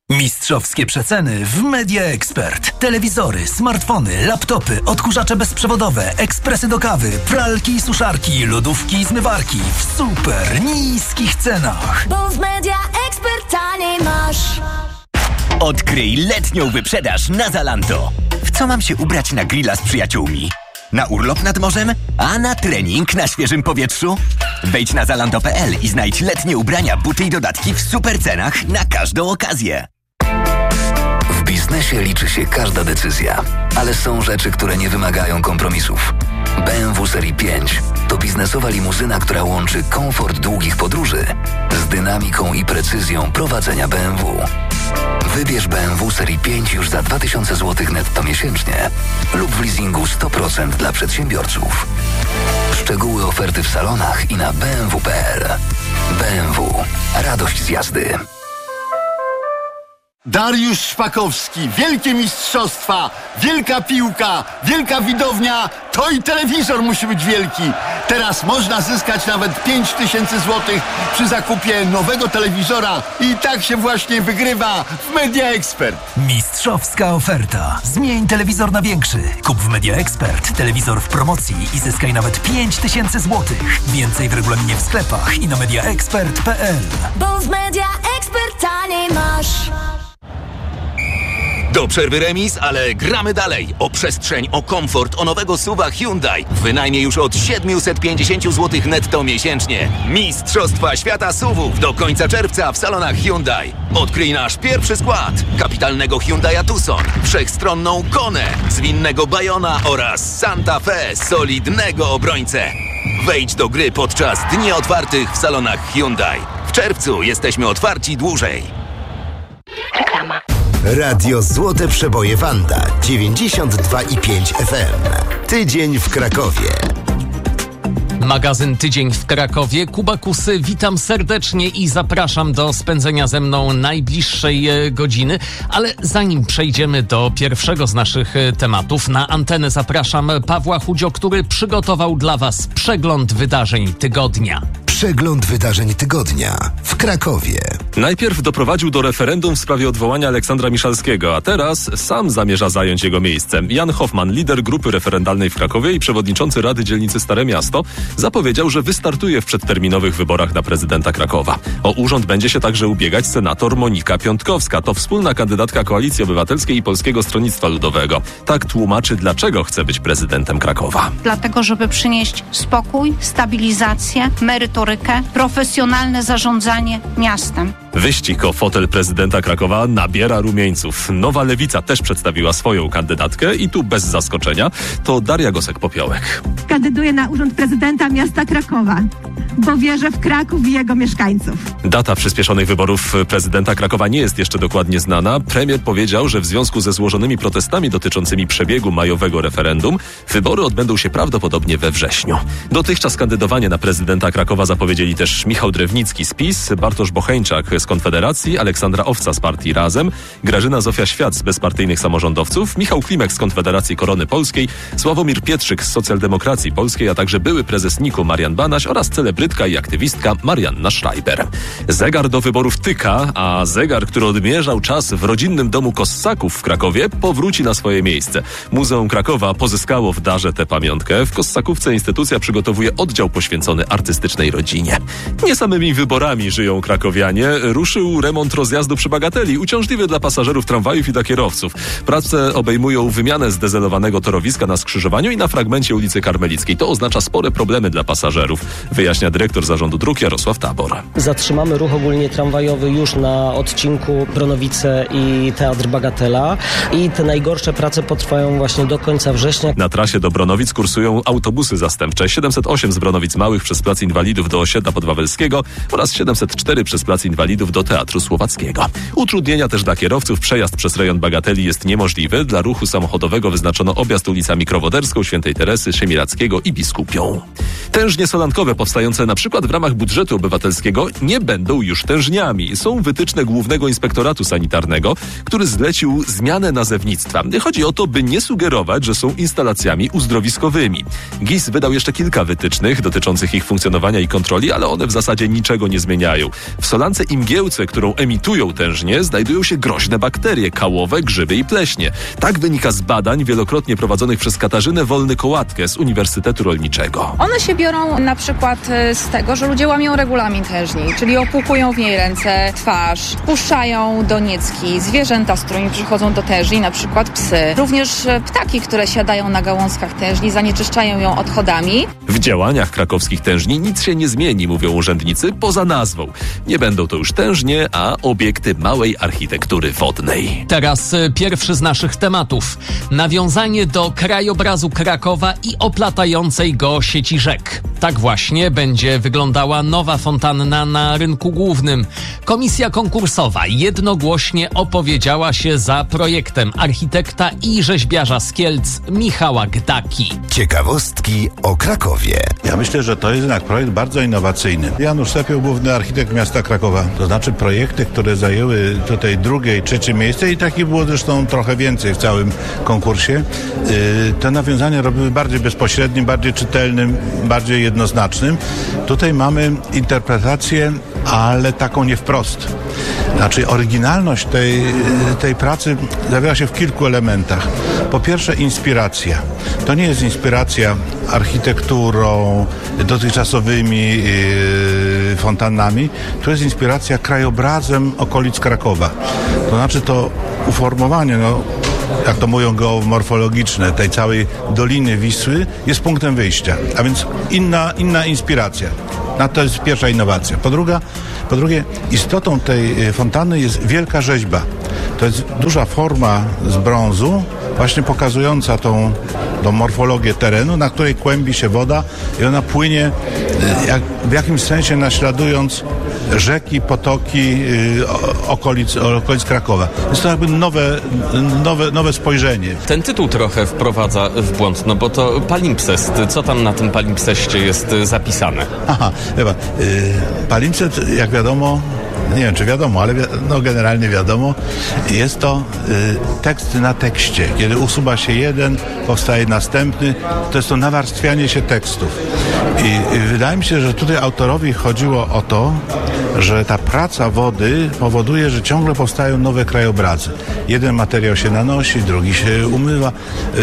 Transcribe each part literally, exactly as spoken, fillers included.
Mistrzowskie przeceny w Media Expert. Telewizory, smartfony, laptopy, odkurzacze bezprzewodowe, ekspresy do kawy, pralki i suszarki, lodówki i zmywarki w super niskich cenach. Bo w Media Expert taniej masz. Odkryj letnią wyprzedaż na Zalando. W co mam się ubrać na grilla z przyjaciółmi? Na urlop nad morzem? A na trening na świeżym powietrzu? Wejdź na zalando kropka p l i znajdź letnie ubrania, buty i dodatki w super cenach na każdą okazję. W biznesie liczy się każda decyzja, ale są rzeczy, które nie wymagają kompromisów. B M W Serii pięć to biznesowa limuzyna, która łączy komfort długich podróży z dynamiką i precyzją prowadzenia B M W. Wybierz B M W Serii pięć już za dwa tysiące złotych netto miesięcznie lub w leasingu sto procent dla przedsiębiorców. Szczegóły oferty w salonach i na b m w kropka p l. B M W. Radość z jazdy. Dariusz Szpakowski, wielkie mistrzostwa, wielka piłka, wielka widownia, to i telewizor musi być wielki. Teraz można zyskać nawet pięć tysięcy złotych przy zakupie nowego telewizora i tak się właśnie wygrywa w Media Expert. Mistrzowska oferta. Zmień telewizor na większy. Kup w Media Expert telewizor w promocji i zyskaj nawet pięć tysięcy złotych. Więcej w regulaminie w sklepach i na media expert kropka p l. Bo w Media Expert taniej masz. Do przerwy remis, ale gramy dalej. O przestrzeń, o komfort, o nowego suwa Hyundai. Wynajmie już od siedemset pięćdziesiąt złotych netto miesięcznie. Mistrzostwa Świata suwów do końca czerwca w salonach Hyundai. Odkryj nasz pierwszy skład. Kapitalnego Hyundai'a Tucson, wszechstronną Konę, zwinnego Bayona oraz Santa Fe, solidnego obrońcę. Wejdź do gry podczas dni otwartych w salonach Hyundai. W czerwcu jesteśmy otwarci dłużej. Reklama. Radio Złote Przeboje Wanda dziewięćdziesiąt dwa i pięć F M. Tydzień w Krakowie. Magazyn Tydzień w Krakowie. Kuba Kusy, witam serdecznie i zapraszam do spędzenia ze mną najbliższej godziny. Ale zanim przejdziemy do pierwszego z naszych tematów, na antenę zapraszam Pawła Chudzio, który przygotował dla Was przegląd wydarzeń tygodnia. Przegląd wydarzeń tygodnia w Krakowie. Najpierw doprowadził do referendum w sprawie odwołania Aleksandra Miszalskiego, a teraz sam zamierza zająć jego miejsce. Jan Hoffman, lider grupy referendalnej w Krakowie i przewodniczący Rady Dzielnicy Stare Miasto, zapowiedział, że wystartuje w przedterminowych wyborach na prezydenta Krakowa. O urząd będzie się także ubiegać senator Monika Piątkowska. To wspólna kandydatka Koalicji Obywatelskiej i Polskiego Stronnictwa Ludowego. Tak tłumaczy, dlaczego chce być prezydentem Krakowa. Dlatego, żeby przynieść spokój, stabilizację, merytorykę, profesjonalne zarządzanie miastem. Wyścig o fotel prezydenta Krakowa nabiera rumieńców. Nowa Lewica też przedstawiła swoją kandydatkę i tu bez zaskoczenia to Daria Gosek-Popiołek. Kandyduję na urząd prezydenta miasta Krakowa, bo wierzę w Kraków i jego mieszkańców. Data przyspieszonych wyborów prezydenta Krakowa nie jest jeszcze dokładnie znana. Premier powiedział, że w związku ze złożonymi protestami dotyczącymi przebiegu majowego referendum wybory odbędą się prawdopodobnie we wrześniu. Dotychczas kandydowanie na prezydenta Krakowa zapowiedzieli też Michał Drewnicki z PiS, Bartosz Bocheńczak z Konfederacji, Aleksandra Owca z partii Razem, Grażyna Zofia Świat z bezpartyjnych samorządowców, Michał Klimek z Konfederacji Korony Polskiej, Sławomir Pietrzyk z Socjaldemokracji Polskiej, a także były prezes N I K-u Marian Banaś oraz celebrytka i aktywistka Marianna Schreiber. Zegar do wyborów tyka, a zegar, który odmierzał czas w rodzinnym domu Kossaków w Krakowie, powróci na swoje miejsce. Muzeum Krakowa pozyskało w darze tę pamiątkę. W Kossakówce instytucja przygotowuje oddział poświęcony artystycznej rodzinie. Nie samymi wyborami żyją krakowianie. Ruszył remont rozjazdu przy Bagateli, uciążliwy dla pasażerów tramwajów i dla kierowców. Prace obejmują wymianę zdezelowanego torowiska na skrzyżowaniu i na fragmencie ulicy Karmelickiej. To oznacza spore problemy dla pasażerów, wyjaśnia dyrektor zarządu dróg Jarosław Tabor. Zatrzymamy ruch ogólnie tramwajowy już na odcinku Bronowice i Teatr Bagatela i te najgorsze prace potrwają właśnie do końca września. Na trasie do Bronowic kursują autobusy zastępcze. siedemset osiem z Bronowic Małych przez Plac Inwalidów do osiedla Podwawelskiego oraz siedemset cztery przez Plac Inwalidów do Teatru Słowackiego. Utrudnienia też dla kierowców. Przejazd przez rejon Bagateli jest niemożliwy. Dla ruchu samochodowego wyznaczono objazd ulicami Krowoderską, Świętej Teresy, Siemirackiego i Biskupią. Tężnie solankowe powstające na przykład w ramach budżetu obywatelskiego nie będą już tężniami. Są wytyczne Głównego Inspektoratu Sanitarnego, który zlecił zmianę nazewnictwa. Chodzi o to, by nie sugerować, że są instalacjami uzdrowiskowymi. G I S wydał jeszcze kilka wytycznych dotyczących ich funkcjonowania i kontroli, ale one w zasadzie niczego nie zmieniają. W solance im mgiełce, którą emitują tężnie, znajdują się groźne bakterie, kałowe, grzyby i pleśnie. Tak wynika z badań wielokrotnie prowadzonych przez Katarzynę Wolny-Kołatkę z Uniwersytetu Rolniczego. One się biorą na przykład z tego, że ludzie łamią regulamin tężni, czyli opłukują w niej ręce, twarz, puszczają doniecki, zwierzęta, z którymi przychodzą do tężni, na przykład psy. Również ptaki, które siadają na gałązkach tężni, zanieczyszczają ją odchodami. W działaniach krakowskich tężni nic się nie zmieni, mówią urzędnicy, poza nazwą. Nie będą to już tężnie, a obiekty małej architektury wodnej. Teraz pierwszy z naszych tematów. Nawiązanie do krajobrazu Krakowa i oplatającej go sieci rzek. Tak właśnie będzie wyglądała nowa fontanna na rynku głównym. Komisja konkursowa jednogłośnie opowiedziała się za projektem architekta i rzeźbiarza z Kielc Michała Gdaki. Ciekawostki o Krakowie. Ja myślę, że to jest jednak projekt bardzo innowacyjny. Janusz Sepioł, główny architekt miasta Krakowa. To znaczy projekty, które zajęły tutaj drugie i trzecie miejsce i takich było zresztą trochę więcej w całym konkursie. Yy, te nawiązania robiły bardziej bezpośrednim, bardziej czytelnym, bardziej jednoznacznym. Tutaj mamy interpretację, ale taką nie wprost. Znaczy oryginalność tej, tej pracy zawiera się w kilku elementach. Po pierwsze inspiracja. To nie jest inspiracja architekturą, dotychczasowymi yy, fontannami. To jest inspiracja krajobrazem okolic Krakowa. To znaczy to uformowanie, no, jak to mówią geomorfologiczne, tej całej Doliny Wisły jest punktem wyjścia, a więc inna, inna inspiracja. No, to jest pierwsza innowacja. Po, druga, po drugie, istotą tej fontanny jest wielka rzeźba. To jest duża forma z brązu, właśnie pokazująca tą, tą morfologię terenu, na której kłębi się woda i ona płynie jak, w jakimś sensie naśladując rzeki, potoki yy, okolic, okolic Krakowa. Jest to jakby nowe, nowe, nowe spojrzenie. Ten tytuł trochę wprowadza w błąd, no bo to palimpsest. Co tam na tym palimpseście jest zapisane? Aha, chyba. Yy, palimpsest, jak wiadomo, nie wiem, czy wiadomo, ale wi- no generalnie wiadomo, jest to y, tekst na tekście. Kiedy usuwa się jeden, powstaje następny, to jest to nawarstwianie się tekstów. I, i wydaje mi się, że tutaj autorowi chodziło o to, że ta praca wody powoduje, że ciągle powstają nowe krajobrazy. Jeden materiał się nanosi, drugi się umywa,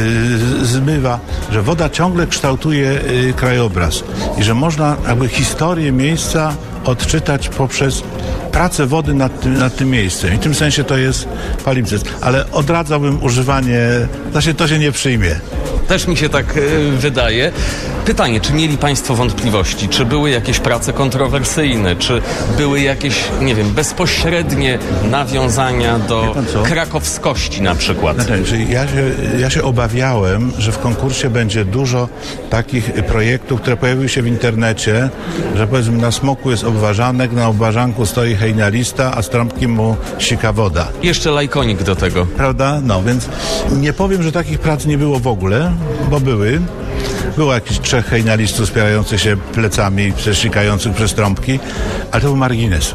y, zmywa, że woda ciągle kształtuje y, krajobraz i że można jakby historię miejsca odczytać poprzez pracę wody nad tym, nad tym miejscem. I w tym sensie to jest palimpsest. Ale odradzałbym używanie, znaczy to się nie przyjmie. Też mi się tak y, wydaje. Pytanie, czy mieli Państwo wątpliwości? Czy były jakieś prace kontrowersyjne? Czy były jakieś, nie wiem, bezpośrednie nawiązania do krakowskości na przykład? Znaczy, ja, się, ja się obawiałem, że w konkursie będzie dużo takich projektów, które pojawiły się w internecie, że powiedzmy na smoku jest obwarzanek, na obwarzanku stoi hejnalista, a z trąbki mu sika woda. Jeszcze lajkonik do tego. Prawda? No, więc nie powiem, że takich prac nie było w ogóle, bo były. Było jakichś trzech hejnalistów wspierających się plecami, przesikających przez trąbki, ale to był margines.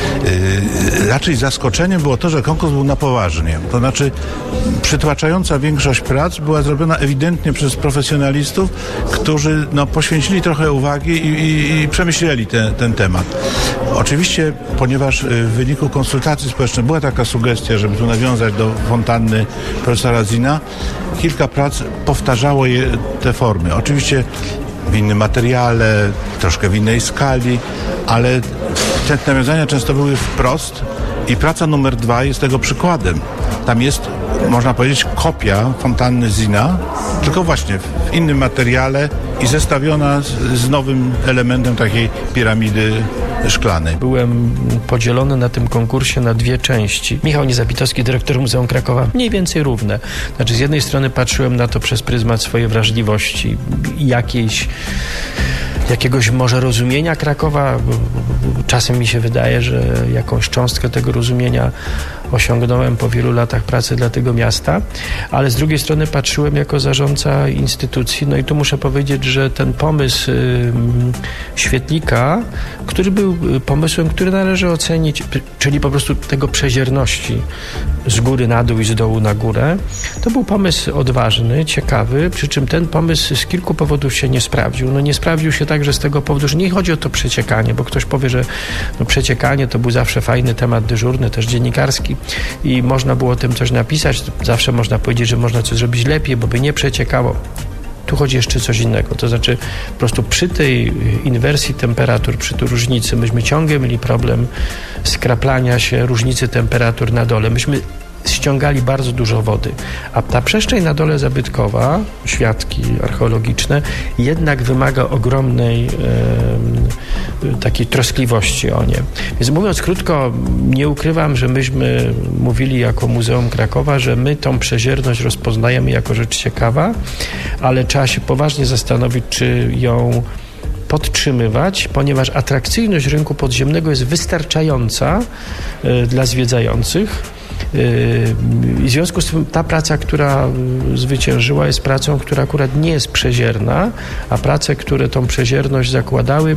Yy, raczej zaskoczeniem było to, że konkurs był na poważnie. To znaczy przytłaczająca większość prac była zrobiona ewidentnie przez profesjonalistów, którzy no, poświęcili trochę uwagi i, i, i przemyśleli te, ten temat. Oczywiście, ponieważ w wyniku konsultacji społecznych była taka sugestia, żeby tu nawiązać do fontanny profesora Zina, kilka prac powtarzało je, te formy. Oczywiście w innym materiale, troszkę w innej skali, ale te nawiązania często były wprost i praca numer dwa jest tego przykładem. Tam jest, można powiedzieć, kopia fontanny Zina, tylko właśnie w innym materiale i zestawiona z, z nowym elementem takiej piramidy szklanej. Byłem podzielony na tym konkursie na dwie części. Michał Niezapitowski, dyrektor Muzeum Krakowa, mniej więcej równe. Znaczy z jednej strony patrzyłem na to przez pryzmat swojej wrażliwości, jakiejś jakiegoś może rozumienia Krakowa. Czasem mi się wydaje, że jakąś cząstkę tego rozumienia osiągnąłem po wielu latach pracy dla tego miasta, ale z drugiej strony patrzyłem jako zarządca instytucji, no i tu muszę powiedzieć, że ten pomysł y, świetlika, który był pomysłem, który należy ocenić, czyli po prostu tego przezierności z góry na dół i z dołu na górę, to był pomysł odważny, ciekawy, przy czym ten pomysł z kilku powodów się nie sprawdził. No nie sprawdził się także z tego powodu, że nie chodzi o to przeciekanie, bo ktoś powie, że no przeciekanie to był zawsze fajny temat dyżurny, też dziennikarski i można było o tym coś napisać. Zawsze można powiedzieć, że można coś zrobić lepiej, bo by nie przeciekało. Tu chodzi jeszcze coś innego, to znaczy po prostu przy tej inwersji temperatur, przy tej różnicy, myśmy ciągle mieli problem skraplania się różnicy temperatur na dole. Myśmy ściągali bardzo dużo wody, a ta przestrzeń na dole zabytkowa, świadki archeologiczne, jednak wymaga ogromnej e, takiej troskliwości o nie. Więc mówiąc krótko, nie ukrywam, że myśmy mówili jako Muzeum Krakowa, że my tą przezierność rozpoznajemy jako rzecz ciekawa, ale trzeba się poważnie zastanowić, czy ją podtrzymywać, ponieważ atrakcyjność rynku podziemnego jest wystarczająca y, dla zwiedzających. I w związku z tym ta praca, która zwyciężyła, jest pracą, która akurat nie jest przezierna, a prace, które tą przezierność zakładały,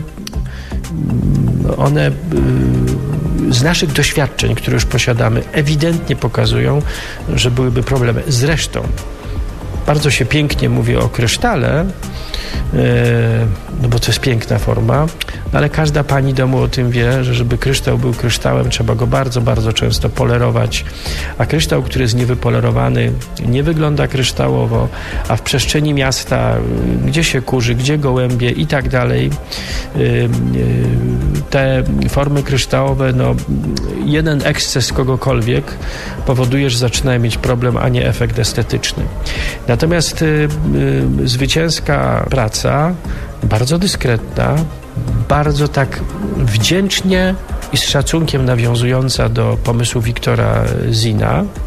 one z naszych doświadczeń, które już posiadamy, ewidentnie pokazują, że byłyby problemy. Zresztą bardzo się pięknie mówi o krysztale, no bo to jest piękna forma, no ale każda pani domu o tym wie, że żeby kryształ był kryształem, trzeba go bardzo, bardzo często polerować, a kryształ, który jest niewypolerowany, nie wygląda kryształowo, a w przestrzeni miasta, gdzie się kurzy, gdzie gołębie i tak dalej, te formy kryształowe, no jeden eksces kogokolwiek powoduje, że zaczynają mieć problem, a nie efekt estetyczny. Natomiast y, y, zwycięska praca, bardzo dyskretna, bardzo tak wdzięcznie i z szacunkiem nawiązująca do pomysłu Wiktora Zina,